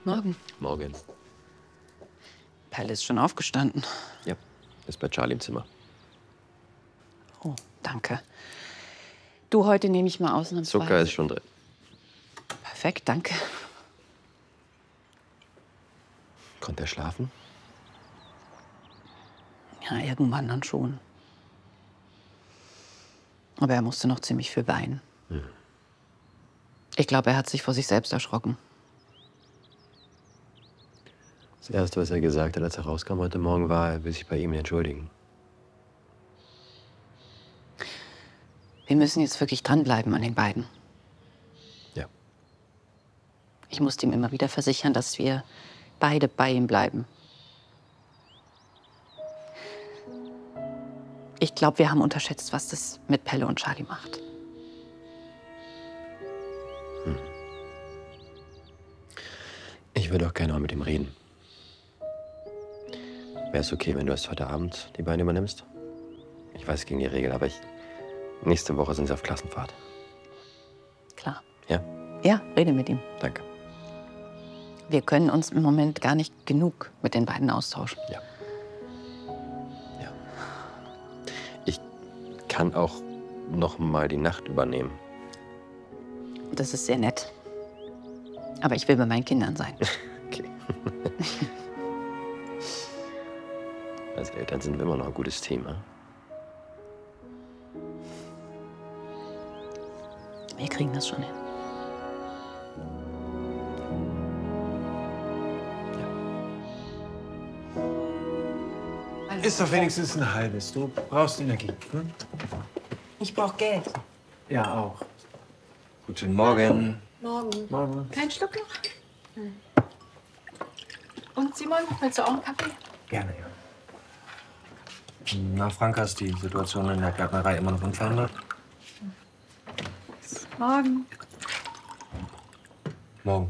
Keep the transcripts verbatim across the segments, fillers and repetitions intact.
Morgen. Morgen. Pelle ist schon aufgestanden. Ja, ist bei Charlie im Zimmer. Oh, danke. Du, heute nehme ich mal ausnahmsweise... Zucker ist schon drin. Perfekt, danke. Konnte er schlafen? Ja, irgendwann dann schon. Aber er musste noch ziemlich viel weinen. Hm. Ich glaube, er hat sich vor sich selbst erschrocken. Das Erste, was er gesagt hat, als er rauskam heute Morgen, war, er will sich bei ihm entschuldigen. Wir müssen jetzt wirklich dranbleiben an den beiden. Ja. Ich musste ihm immer wieder versichern, dass wir beide bei ihm bleiben. Ich glaube, wir haben unterschätzt, was das mit Pelle und Charlie macht. Hm. Ich würde auch gerne mal mit ihm reden. Wäre es okay, wenn du erst heute Abend die beiden übernimmst? Ich weiß gegen die Regel, aber ich... Nächste Woche sind sie auf Klassenfahrt. Klar. Ja? Ja, rede mit ihm. Danke. Wir können uns im Moment gar nicht genug mit den beiden austauschen. Ja. Ja. Ich kann auch noch mal die Nacht übernehmen. Das ist sehr nett. Aber ich will bei meinen Kindern sein. Okay. Als Eltern sind wir immer noch ein gutes Team, ne? Wir kriegen das schon hin. Ist doch wenigstens ein halbes. Du brauchst Energie. Hm? Ich brauch Geld. Ja, auch. Guten Morgen. Morgen. Morgen. Kein Schluck noch? Hm. Und Simon, willst du auch einen Kaffee? Gerne, ja. Na, Franka, ist die Situation in der Gärtnerei immer noch unverändert? Morgen. Morgen.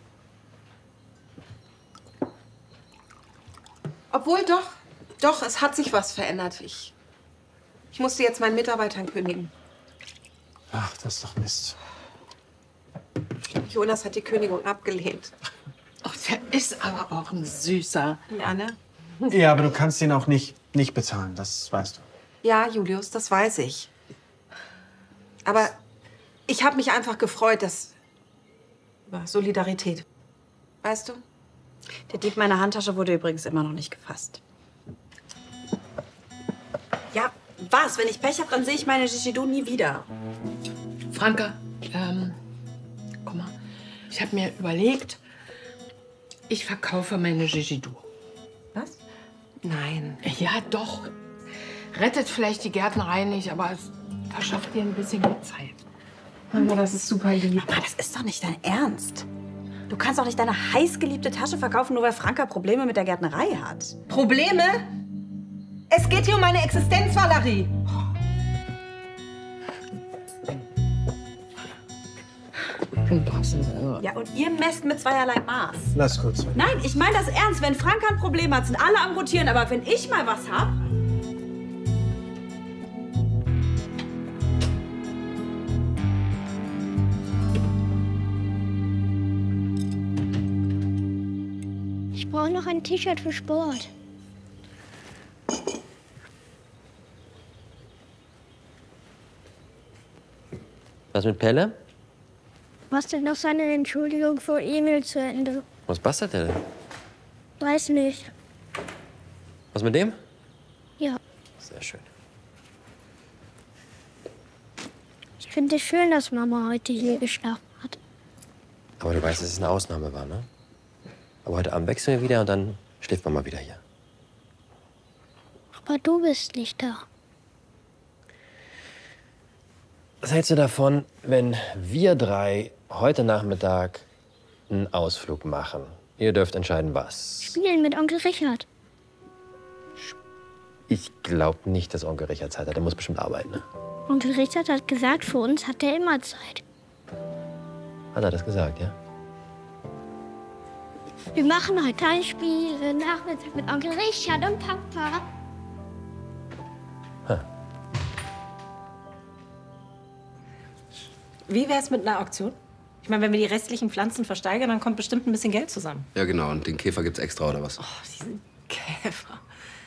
Obwohl, doch. Doch, es hat sich was verändert. Ich, ich musste jetzt meinen Mitarbeitern kündigen. Ach, das ist doch Mist. Jonas hat die Kündigung abgelehnt. Oh, der ist aber auch ein Süßer. Ja, ne? Ja, aber du kannst ihn auch nicht, nicht bezahlen, das weißt du. Ja, Julius, das weiß ich. Aber ich habe mich einfach gefreut, dass... über Solidarität. Weißt du? Der Dieb meiner Handtasche wurde übrigens immer noch nicht gefasst. Ja, was? Wenn ich Pech habe, dann sehe ich meine Shishido nie wieder. Franka, ähm, guck mal, ich habe mir überlegt, ich verkaufe meine Shishido. Was? Nein. Ja, doch. Rettet vielleicht die Gärtnerei nicht, aber es verschafft dir ein bisschen mehr Zeit. Mama, das ist super lieb. Mama, das ist doch nicht dein Ernst. Du kannst doch nicht deine heißgeliebte Tasche verkaufen, nur weil Franka Probleme mit der Gärtnerei hat. Probleme? Es geht hier um meine Existenz, Valerie. Ja, und ihr messt mit zweierlei Maß. Lass kurz. Nein, ich meine das ernst. Wenn Franka ein Problem hat, sind alle am Rotieren. Aber wenn ich mal was hab... Ich brauche noch ein T-Shirt für Sport. Was mit Pelle? Bastelt noch seine Entschuldigung vor Emil zu Ende. Was bastelt er denn? Weiß nicht. Was mit dem? Ja. Sehr schön. Ich finde es schön, dass Mama heute hier geschlafen hat. Aber du weißt, dass es eine Ausnahme war, ne? Aber heute Abend wechseln wir wieder und dann schläft Mama wieder hier. Aber du bist nicht da. Was hältst du davon, wenn wir drei heute Nachmittag einen Ausflug machen? Ihr dürft entscheiden, was. Spielen mit Onkel Richard. Ich glaube nicht, dass Onkel Richard Zeit hat. Er muss bestimmt arbeiten, ne? Onkel Richard hat gesagt, für uns hat er immer Zeit. Hat er das gesagt, ja? Wir machen heute ein Spiel Nachmittag mit Onkel Richard und Papa. Huh. Wie wär's mit einer Auktion? Ich meine, wenn wir die restlichen Pflanzen versteigern, dann kommt bestimmt ein bisschen Geld zusammen. Ja, genau. Und den Käfer gibt's extra, oder was? Oh, diesen Käfer.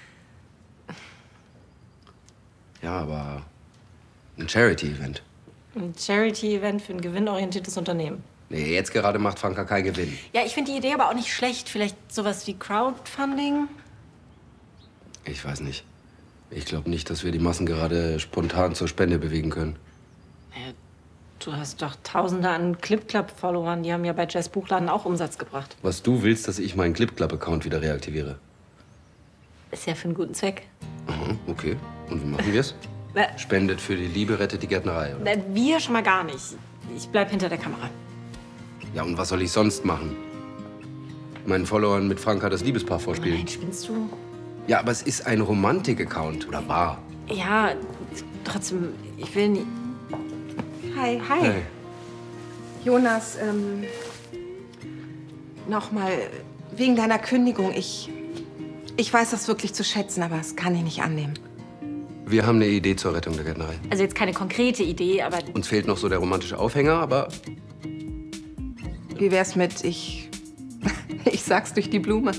Ja, aber ein Charity-Event. Ein Charity-Event für ein gewinnorientiertes Unternehmen. Nee, jetzt gerade macht Franka keinen Gewinn. Ja, ich finde die Idee aber auch nicht schlecht. Vielleicht sowas wie Crowdfunding? Ich weiß nicht. Ich glaube nicht, dass wir die Massen gerade spontan zur Spende bewegen können. Ja, du hast doch Tausende an Clip-Club-Followern. Die haben ja bei Jazz Buchladen auch Umsatz gebracht. Was du willst, dass ich meinen Clip-Club-Account wieder reaktiviere? Ist ja für einen guten Zweck. Aha, okay. Und wie machen wir's? Na, Spendet für die Liebe, rettet die Gärtnerei, oder? na, wir schon mal gar nicht. Ich bleib hinter der Kamera. Ja, und was soll ich sonst machen? Meinen Followern mit Franka das Liebespaar vorspielen? Nein, spinnst du? Ja, aber es ist ein Romantik-Account oder Bar. Ja, trotzdem, ich will nie. Hi, hi. Hey. Jonas, ähm, nochmal, wegen deiner Kündigung. Ich, ich weiß das wirklich zu schätzen, aber das kann ich nicht annehmen. Wir haben eine Idee zur Rettung der Gärtnerei. Also jetzt keine konkrete Idee, aber Uns fehlt noch so der romantische Aufhänger, aber Wie wär's mit, ich, ich sag's durch die Blume.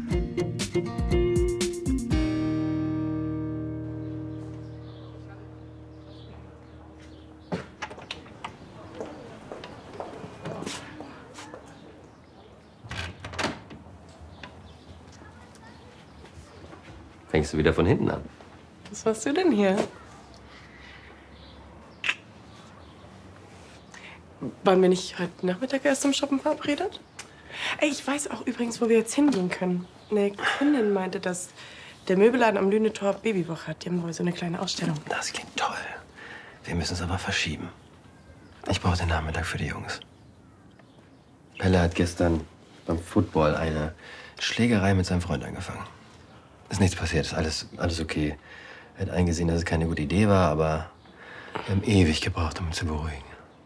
Fängst du wieder von hinten an? Was machst du denn hier? Waren wir nicht heute Nachmittag erst zum Shoppen verabredet? Ey, ich weiß auch übrigens, wo wir jetzt hingehen können. Eine Kundin meinte, dass der Möbelladen am Lünetor Babywoche hat. Die haben wohl so eine kleine Ausstellung. Das klingt toll. Wir müssen es aber verschieben. Ich brauche den Nachmittag für die Jungs. Pelle hat gestern beim Football eine Schlägerei mit seinem Freund angefangen. Ist nichts passiert, ist alles, alles okay. Er hat eingesehen, dass es keine gute Idee war, aber wir haben ewig gebraucht, um ihn zu beruhigen.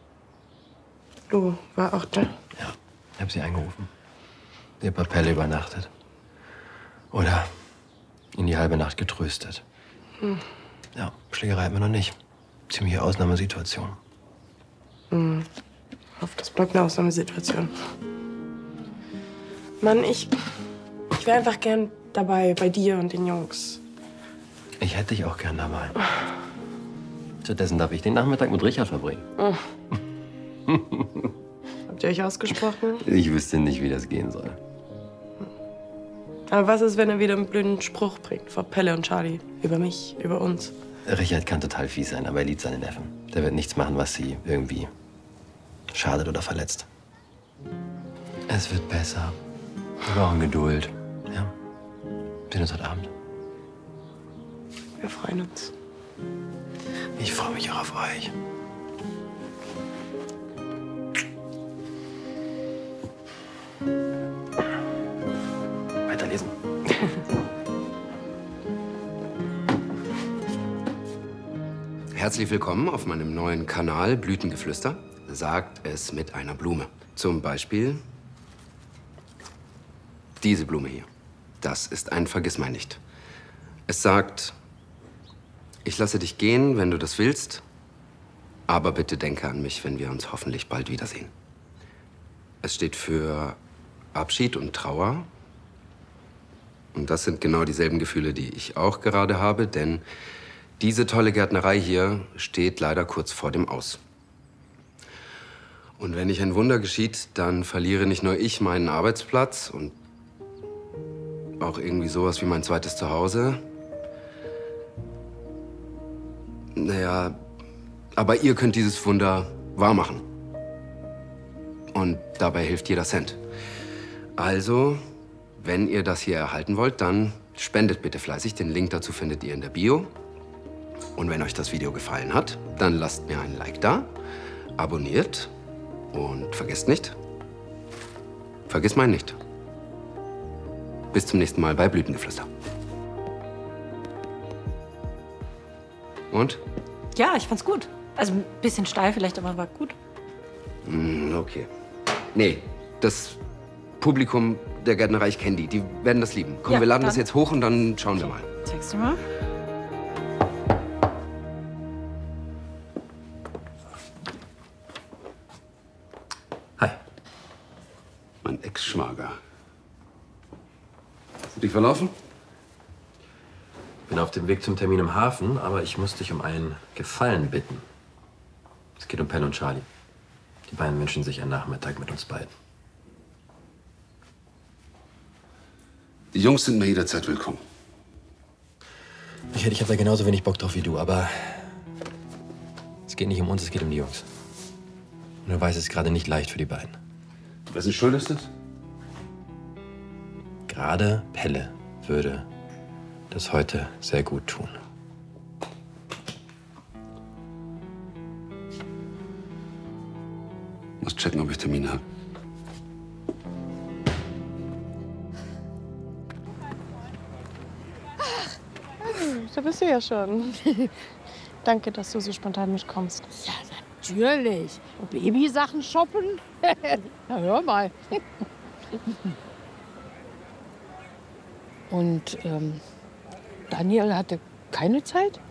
Du war auch da. Ja, ich habe sie angerufen. Sie hat bei Pelle übernachtet. Oder ihn die halbe Nacht getröstet. Hm. Ja, Schlägerei hatten wir noch nicht. Ziemliche Ausnahmesituation. Hm. Ich hoffe, das bleibt eine Ausnahmesituation. Mann, ich, ich wäre einfach gern dabei, bei dir und den Jungs. Ich hätte dich auch gern dabei. Stattdessen darf ich den Nachmittag mit Richard verbringen. Oh. Habt ihr euch ausgesprochen? Ich wüsste nicht, wie das gehen soll. Aber was ist, wenn er wieder einen blöden Spruch bringt vor Pelle und Charlie? Über mich, über uns? Richard kann total fies sein, aber er liebt seine Neffen. Der wird nichts machen, was sie irgendwie schadet oder verletzt. Es wird besser. Wir brauchen Geduld. Ja? Wir sehen uns heute Abend. Wir freuen uns. Ich freue mich auch auf euch. Weiterlesen. Herzlich willkommen auf meinem neuen Kanal Blütengeflüster. Sagt es mit einer Blume. Zum Beispiel diese Blume hier. Das ist ein Vergissmeinnicht. Es sagt, ich lasse dich gehen, wenn du das willst, aber bitte denke an mich, wenn wir uns hoffentlich bald wiedersehen. Es steht für Abschied und Trauer. Und das sind genau dieselben Gefühle, die ich auch gerade habe, denn diese tolle Gärtnerei hier steht leider kurz vor dem Aus. Und wenn nicht ein Wunder geschieht, dann verliere nicht nur ich meinen Arbeitsplatz und auch irgendwie sowas wie mein zweites Zuhause. Naja, aber ihr könnt dieses Wunder wahrmachen. Und dabei hilft jeder Cent. Also, wenn ihr das hier erhalten wollt, dann spendet bitte fleißig. Den Link dazu findet ihr in der Bio. Und wenn euch das Video gefallen hat, dann lasst mir ein Like da, abonniert und vergesst nicht, vergiss mein nicht. Bis zum nächsten Mal bei Blütengeflüster. Und? ja, ich fand's gut. Also ein bisschen steil vielleicht, aber war gut. Mm, okay. Nee, das Publikum der Gärtnerei, ich kenne die. Die werden das lieben. Komm, Ja, wir laden dann. das jetzt hoch und dann schauen wir mal. Zeigst du mal? Mein Ex-Schwager. Hast du dich verlaufen? Ich bin auf dem Weg zum Termin im Hafen, aber ich muss dich um einen Gefallen bitten. Es geht um Pelle und Charlie. Die beiden wünschen sich einen Nachmittag mit uns beiden. Die Jungs sind mir jederzeit willkommen. Michael, ich habe da genauso wenig Bock drauf wie du, aber es geht nicht um uns, es geht um die Jungs. Und du weißt, es ist gerade nicht leicht für die beiden. Wessen Schuld ist das? Gerade Pelle würde das heute sehr gut tun. Muss checken, ob ich Termine habe. Da bist du ja schon. Danke, dass du so spontan mitkommst. Ja, natürlich. Babysachen shoppen? Na, hör mal. Und ähm, Daniel hatte keine Zeit?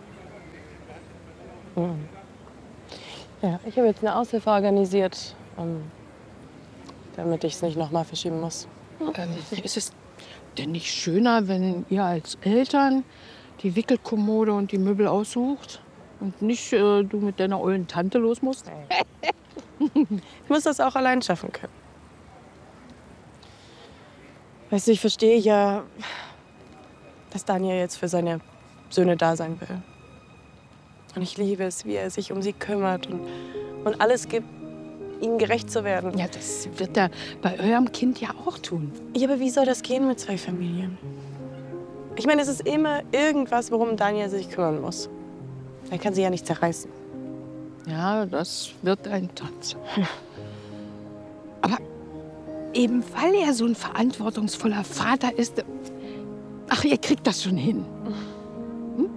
Mhm. Ja, ich habe jetzt eine Aushilfe organisiert, um, damit ich es nicht noch mal verschieben muss. Ähm, ist es denn nicht schöner, wenn ihr als Eltern die Wickelkommode und die Möbel aussucht und nicht äh, du mit deiner ollen Tante los musst? Ich muss das auch allein schaffen können. Weißt du, ich verstehe ja, dass Daniel jetzt für seine Söhne da sein will. Und ich liebe es, wie er sich um sie kümmert und, und alles gibt, ihnen gerecht zu werden. Ja, das wird er bei eurem Kind ja auch tun. Ja, aber wie soll das gehen mit zwei Familien? Ich meine, es ist immer irgendwas, worum Daniel sich kümmern muss. Er kann sie ja nicht zerreißen. Ja, das wird ein Tanz. Aber eben weil er so ein verantwortungsvoller Vater ist, ach, ihr kriegt das schon hin. Hm?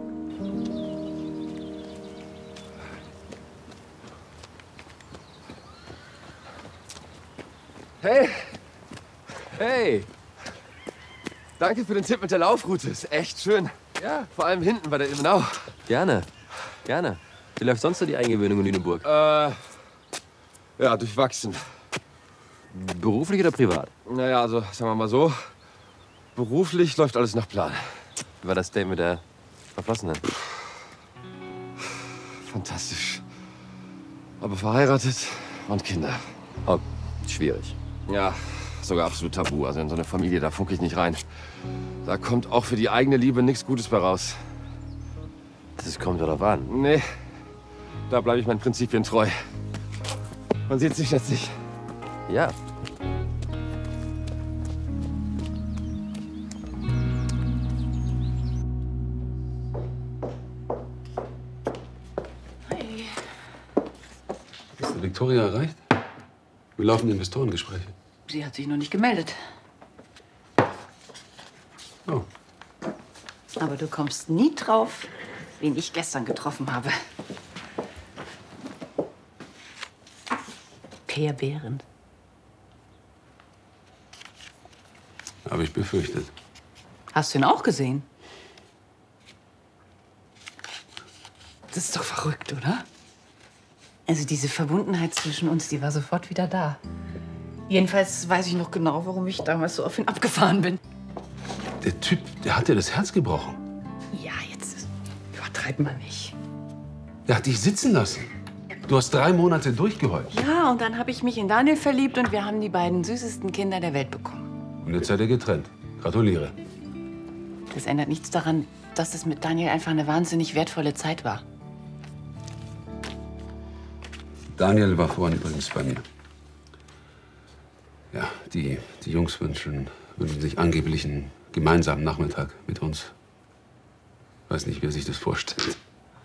Hey! Hey! Danke für den Tipp mit der Laufroute. Ist echt schön. Ja, vor allem hinten bei der Ilmenau. Gerne. Gerne. Wie läuft sonst so die Eingewöhnung in Lüneburg? Äh, ja, durchwachsen. Beruflich oder privat? Naja, also sagen wir mal so. Beruflich läuft alles nach Plan. Wie war das Date mit der Verflossenen? Fantastisch. Aber verheiratet und Kinder. Oh, schwierig. Ja, sogar absolut tabu. Also in so eine Familie, da funke ich nicht rein. Da kommt auch für die eigene Liebe nichts Gutes bei raus. Das kommt darauf an. Nee, da bleibe ich meinen Prinzipien treu. Man sieht sich letztlich. Ja. Hi. Hast du Victoria erreicht? Wir laufen Investorengespräche. Sie hat sich noch nicht gemeldet. Oh. Aber du kommst nie drauf, wen ich gestern getroffen habe. Per Behrendt. Habe ich befürchtet. Hast du ihn auch gesehen? Das ist doch verrückt, oder? Also diese Verbundenheit zwischen uns, die war sofort wieder da. Jedenfalls weiß ich noch genau, warum ich damals so auf ihn abgefahren bin. Der Typ, der hat dir das Herz gebrochen. Ja, jetzt übertreibt man nicht. Der hat dich sitzen lassen. Du hast drei Monate durchgeheult. Ja, und dann habe ich mich in Daniel verliebt und wir haben die beiden süßesten Kinder der Welt bekommen. Und jetzt seid ihr getrennt. Gratuliere. Das ändert nichts daran, dass es mit Daniel einfach eine wahnsinnig wertvolle Zeit war. Daniel war vorhin übrigens bei mir. Ja, die, die Jungs wünschen, wünschen sich angeblich einen gemeinsamen Nachmittag mit uns. Weiß nicht, wer sich das vorstellt.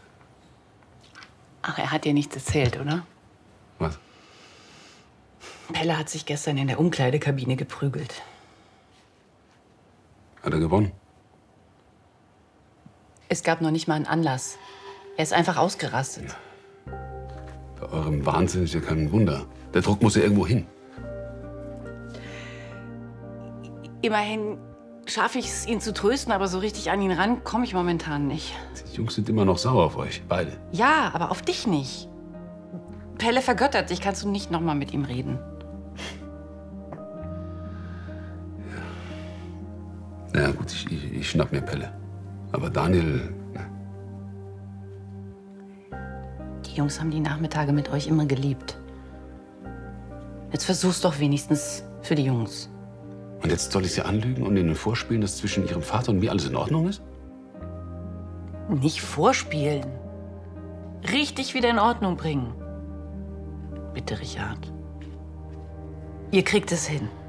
Ach, er hat dir nichts erzählt, oder? Was? Pelle hat sich gestern in der Umkleidekabine geprügelt. Hat er gewonnen? Es gab noch nicht mal einen Anlass. Er ist einfach ausgerastet. Ja. Bei eurem Wahnsinn ist ja kein Wunder. Der Druck muss ja irgendwo hin. Immerhin schaffe ich es, ihn zu trösten, aber so richtig an ihn ran komme ich momentan nicht. Die Jungs sind immer noch sauer auf euch, beide. Ja, aber auf dich nicht. Pelle vergöttert dich, kannst du nicht noch mal mit ihm reden. Na gut, ich, ich, ich schnapp mir Pelle. Aber Daniel, Die Jungs haben die Nachmittage mit euch immer geliebt. Jetzt versuch's doch wenigstens für die Jungs. und jetzt soll ich sie anlügen und ihnen vorspielen, dass zwischen ihrem Vater und mir alles in Ordnung ist? Nicht vorspielen. Richtig wieder in Ordnung bringen. Bitte, Richard. Ihr kriegt es hin.